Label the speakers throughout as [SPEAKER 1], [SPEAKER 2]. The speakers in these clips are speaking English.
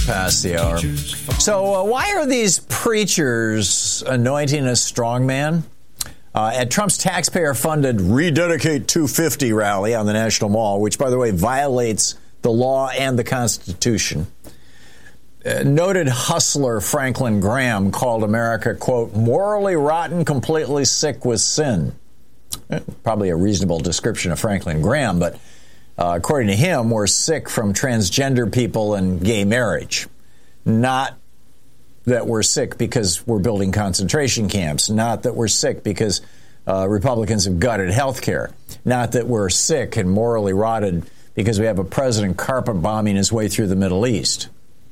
[SPEAKER 1] past the hour. So why are these preachers anointing a strongman? At Trump's taxpayer-funded Rededicate 250 rally on the National Mall, which, by the way, violates the law and the Constitution, noted hustler Franklin Graham called America, quote, morally rotten, completely sick with sin. Probably a reasonable description of Franklin Graham, but according to him, we're sick from transgender people and gay marriage. Not that we're sick because we're building concentration camps. Not that we're sick because Republicans have gutted health care. Not that we're sick and morally rotted because we have a president carpet bombing his way through the Middle East.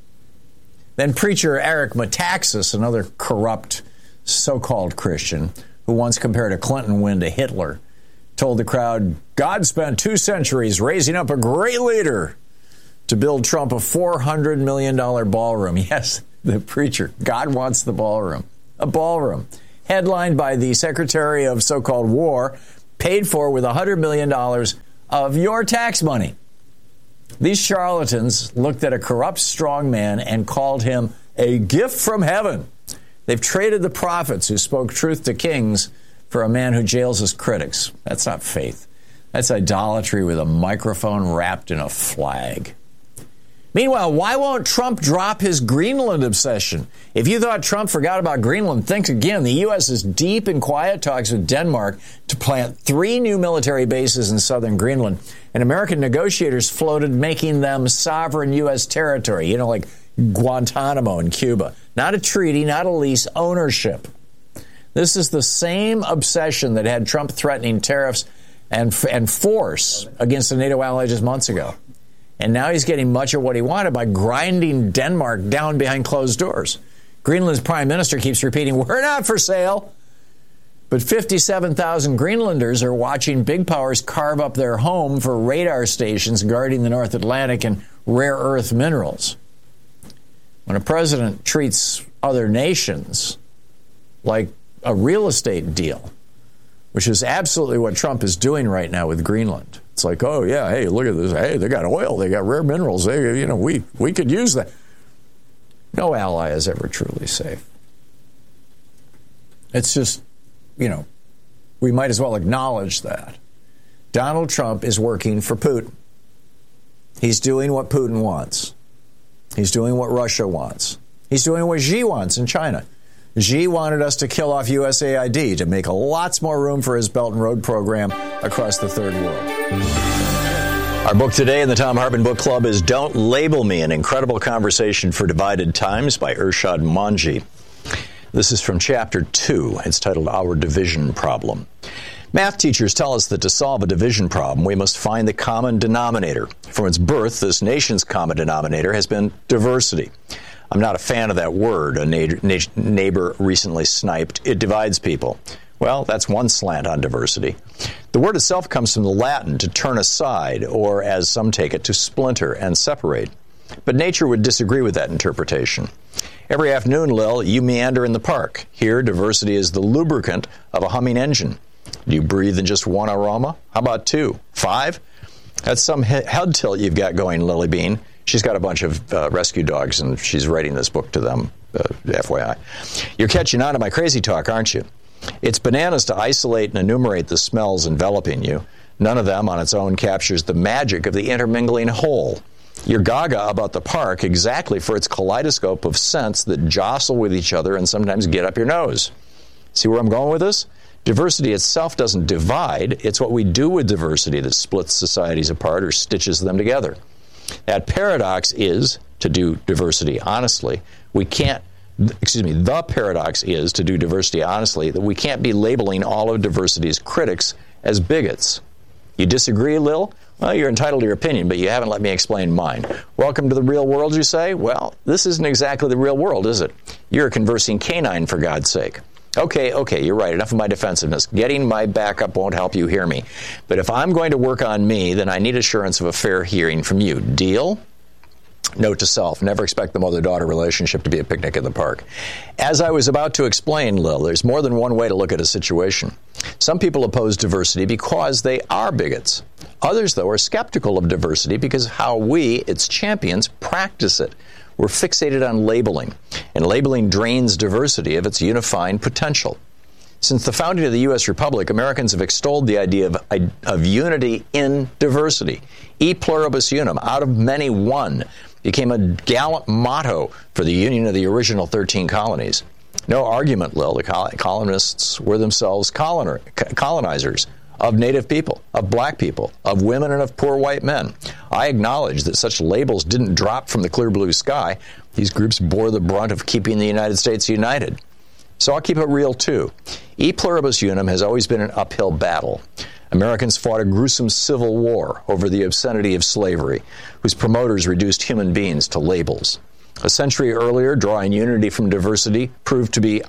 [SPEAKER 1] Then preacher Eric Metaxas, another corrupt so-called Christian, who once compared a Clinton win to Hitler, told the crowd, God spent 2 centuries raising up a great leader to build Trump a $400 million ballroom. Yes, the preacher. God wants the ballroom. A ballroom. Headlined by the Secretary of so-called War, paid for with $100 million of your tax money. These charlatans looked at a corrupt strongman and called him a gift from heaven. They've traded the prophets who spoke truth to kings for a man who jails his critics. That's not faith. That's idolatry with a microphone wrapped in a flag. Meanwhile, why won't Trump drop his Greenland obsession? If you thought Trump forgot about Greenland, think again. The U.S. is deep in quiet talks with Denmark to plant 3 new military bases in southern Greenland. And American negotiators floated making them sovereign U.S. territory, you know, like Guantanamo in Cuba. Not a treaty, not a lease, ownership. This is the same obsession that had Trump threatening tariffs and force against the NATO ally just months ago. And now he's getting much of what he wanted by grinding Denmark down behind closed doors. Greenland's prime minister keeps repeating, we're not for sale. But 57,000 Greenlanders are watching big powers carve up their home for radar stations guarding the North Atlantic and rare earth minerals. When a president treats other nations like a real estate deal, which is absolutely what Trump is doing right now with Greenland. It's like, oh, yeah, hey, look at this. Hey, they got oil. They got rare minerals. They, you know, we could use that. No ally is ever truly safe. It's just, you know, we might as well acknowledge that. Donald Trump is working for Putin. He's doing what Putin wants. He's doing what Russia wants. He's doing what Xi wants in China. Xi wanted us to kill off USAID to make lots more room for his Belt and Road program across the third world. Our book today in the Thom Hartmann Book Club is Don't Label Me, an incredible conversation for divided times by Irshad Manji. This is from Chapter 2. It's titled Our Division Problem. Math teachers tell us that to solve a division problem, we must find the common denominator. From its birth, this nation's common denominator has been diversity. I'm not a fan of that word, a neighbor recently sniped. It divides people. Well, that's one slant on diversity. The word itself comes from the Latin, to turn aside, or as some take it, to splinter and separate. But nature would disagree with that interpretation. Every afternoon, Lil, you meander in the park. Here, diversity is the lubricant of a humming engine. Do you breathe in just one aroma? How about 2? 5? That's some head tilt you've got going, Lily Bean. She's got a bunch of rescue dogs, and she's writing this book to them, FYI. You're catching on to my crazy talk, aren't you? It's bananas to isolate and enumerate the smells enveloping you. None of them on its own captures the magic of the intermingling whole. You're gaga about the park exactly for its kaleidoscope of scents that jostle with each other and sometimes get up your nose. See where I'm going with this? Diversity itself doesn't divide. It's what we do with diversity that splits societies apart or stitches them together. That paradox is, to do diversity honestly, the paradox is, to do diversity honestly, that we can't be labeling all of diversity's critics as bigots. You disagree, Lil? Well, you're entitled to your opinion, but you haven't let me explain mine. Welcome to the real world, you say? Well, this isn't exactly the real world, is it? You're a conversing canine, for God's sake. Okay, you're right. Enough of my defensiveness. Getting my back up won't help you hear me. But if I'm going to work on me, then I need assurance of a fair hearing from you. Deal? Note to self, never expect the mother-daughter relationship to be a picnic in the park. As I was about to explain, Lil, there's more than one way to look at a situation. Some people oppose diversity because they are bigots. Others, though, are skeptical of diversity because of how we, its champions, practice it. we're fixated on labeling, and labeling drains diversity of its unifying potential. Since the founding of the U.S. Republic, Americans have extolled the idea of unity in diversity. E pluribus unum, out of many one, became a gallant motto for the Union of the original 13 colonies. No argument, Lil, the colonists were themselves colonizers of native people, of black people, of women, and of poor white men. I acknowledge that such labels didn't drop from the clear blue sky. These groups bore the brunt of keeping the United States united. So I'll keep it real, too. E pluribus unum has always been an uphill battle. Americans fought a gruesome civil war over the obscenity of slavery, whose promoters reduced human beings to labels. A century earlier, drawing unity from diversity proved to be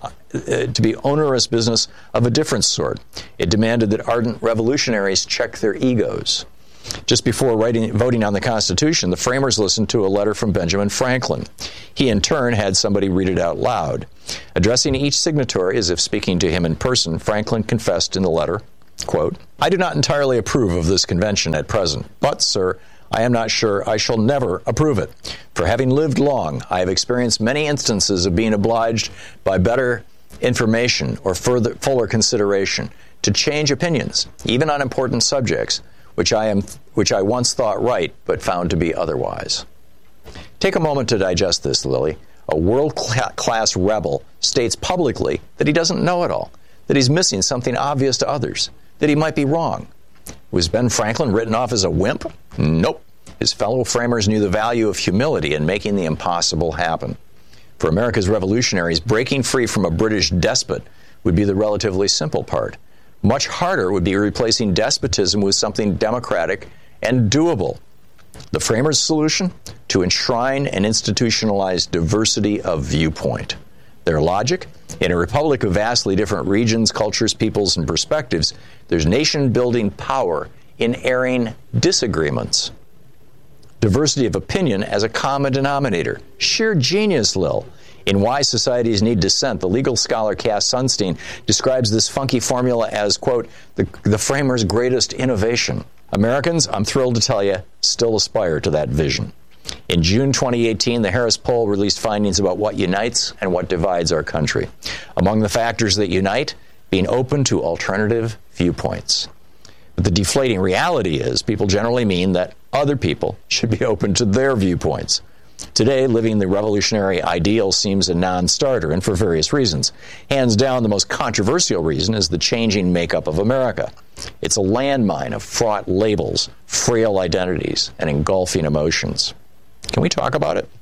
[SPEAKER 1] onerous business of a different sort. It demanded that ardent revolutionaries check their egos. Just before voting on the Constitution, the framers listened to a letter from Benjamin Franklin. He, in turn, had somebody read it out loud. Addressing each signatory as if speaking to him in person, Franklin confessed in the letter, quote, "I do not entirely approve of this convention at present, but, sir, I am not sure I shall never approve it. For having lived long, I have experienced many instances of being obliged by better information or fuller consideration to change opinions, even on important subjects, which I once thought right, but found to be otherwise." Take a moment to digest this, Lily. A world-class rebel states publicly that he doesn't know it all, that he's missing something obvious to others, that he might be wrong. Was Ben Franklin written off as a wimp? Nope. His fellow framers knew the value of humility in making the impossible happen. For America's revolutionaries, breaking free from a British despot would be the relatively simple part. Much harder would be replacing despotism with something democratic and doable. The framers' solution? To enshrine and institutionalize diversity of viewpoint. Their logic? In a republic of vastly different regions, cultures, peoples, and perspectives, there's nation-building power in airing disagreements. Diversity of opinion as a common denominator. Sheer genius, Lil. In Why Societies Need Dissent, the legal scholar Cass Sunstein describes this funky formula as, quote, the framers' greatest innovation. Americans, I'm thrilled to tell you, still aspire to that vision. In June 2018, the Harris Poll released findings about what unites and what divides our country. Among the factors that unite, being open to alternative viewpoints. But the deflating reality is people generally mean that other people should be open to their viewpoints. Today, living the revolutionary ideal seems a non-starter, and for various reasons. Hands down, the most controversial reason is the changing makeup of America. It's a landmine of fraught labels, frail identities, and engulfing emotions. Can we talk about it?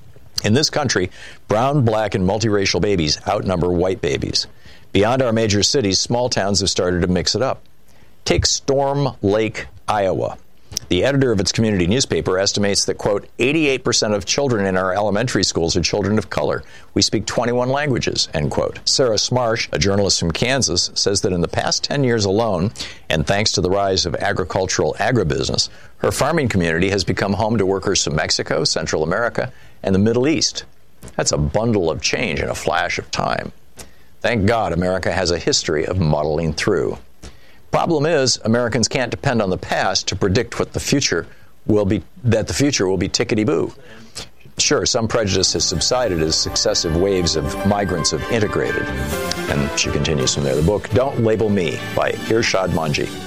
[SPEAKER 1] In this country, brown, black, and multiracial babies outnumber white babies. Beyond our major cities, small towns have started to mix it up. Take Storm Lake, Iowa. The editor of its community newspaper estimates that, quote, 88% of children in our elementary schools are children of color. We speak 21 languages, end quote. Sarah Smarsh, a journalist from Kansas, says that in the past 10 years alone, and thanks to the rise of agricultural agribusiness, her farming community has become home to workers from Mexico, Central America, and the Middle East. That's a bundle of change in a flash of time. Thank God America has a history of muddling through. Problem is, Americans can't depend on the past to predict what the future will be, that the future will be tickety-boo. Sure, some prejudice has subsided as successive waves of migrants have integrated. And she continues from there. The book, Don't Label Me, by Irshad Manji.